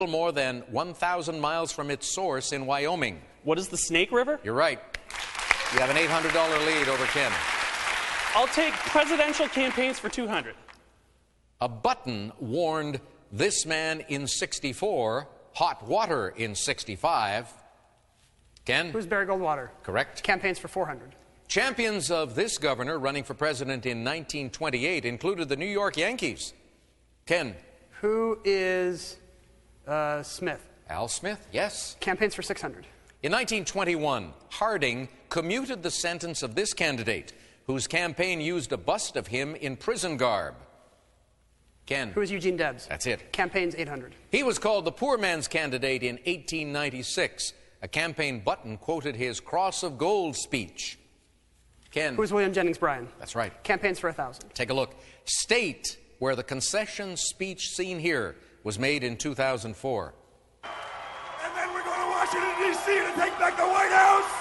more than 1,000 miles from its source in Wyoming. What is the Snake River? You're right. You have an $800 lead over Ken. I'll take presidential campaigns for 200. A button warned this man in 64, hot water in 65. Ken? Who's Barry Goldwater? Correct. Campaigns for 400. Champions of this governor running for president in 1928 included the New York Yankees. Ken? Who is Smith? Al Smith, yes. Campaigns for 600. In 1921, Harding commuted the sentence of this candidate, whose campaign used a bust of him in prison garb. Ken? Who is Eugene Debs? That's it. Campaigns 800. He was called the poor man's candidate in 1896. A campaign button quoted his Cross of Gold speech. Ken? Who is William Jennings Bryan? That's right. Campaigns for 1,000. Take a look. State where the concession speech seen here was made in 2004. And then we're going to Washington, D.C. to take back the White House.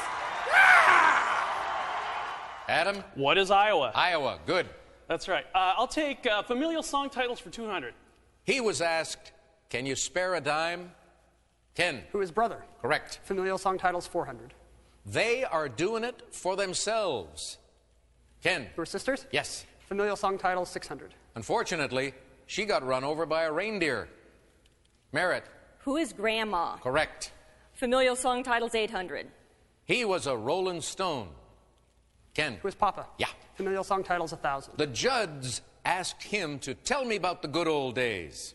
Adam? What is Iowa? Iowa, good. That's right. I'll take familial song titles for 200. He was asked, can you spare a dime? Ken? Who is Brother? Correct. Familial song titles 400. They are doing it for themselves. Ken? Who are Sisters? Yes. Familial song titles 600. Unfortunately, she got run over by a reindeer. Merritt? Who is Grandma? Correct. Familial song titles 800. He was a Rolling Stone. Ken? Who is Papa? Yeah. Familial song titles 1,000. The Judds asked him to tell me about the good old days.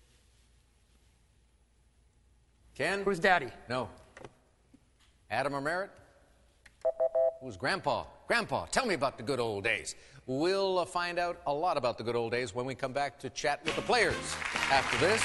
Ken? Who's Daddy? No. Adam or Merritt? Who's Grandpa? Grandpa, tell me about the good old days. We'll find out a lot about the good old days when we come back to chat with the players. After this...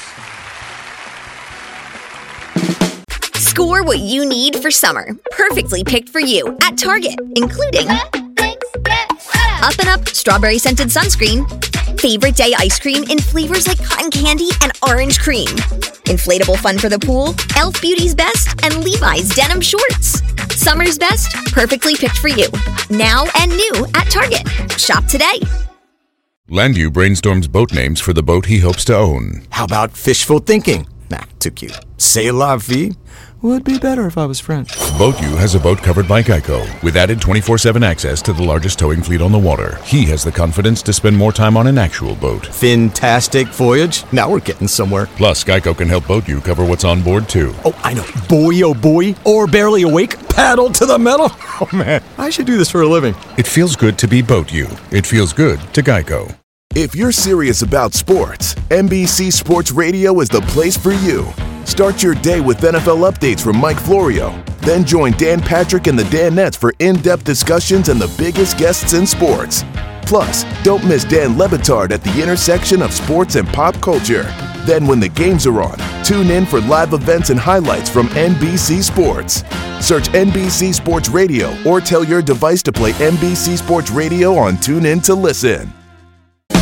Score what you need for summer. Perfectly picked for you at Target, including Up and Up Strawberry Scented Sunscreen, Favorite Day Ice Cream in flavors like cotton candy and orange cream, Inflatable Fun for the Pool, Elf Beauty's Best, and Levi's Denim Shorts. Summer's best, perfectly picked for you. Now and new at Target. Shop today. Landu brainstorms boat names for the boat he hopes to own. How about fishful thinking? Nah, too cute. C'est la vie? Would be better if I was French. BoatU has a boat covered by Geico, with added 24/7 access to the largest towing fleet on the water. He has the confidence to spend more time on an actual boat. Fantastic voyage. Now we're getting somewhere. Plus, Geico can help BoatU cover what's on board, too. Oh, I know. Boy, oh boy. Or barely awake. Paddle to the metal. Oh, man. I should do this for a living. It feels good to be BoatU. It feels good to Geico. If you're serious about sports, NBC Sports Radio is the place for you. Start your day with NFL updates from Mike Florio. Then join Dan Patrick and the Danettes for in-depth discussions and the biggest guests in sports. Plus, don't miss Dan Lebitard at the intersection of sports and pop culture. Then when the games are on, tune in for live events and highlights from NBC Sports. Search NBC Sports Radio or tell your device to play NBC Sports Radio on TuneIn to listen.